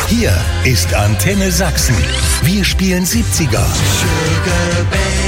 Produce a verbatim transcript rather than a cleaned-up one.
Hier ist Antenne Sachsen. Wir spielen siebziger. Sugar Baby.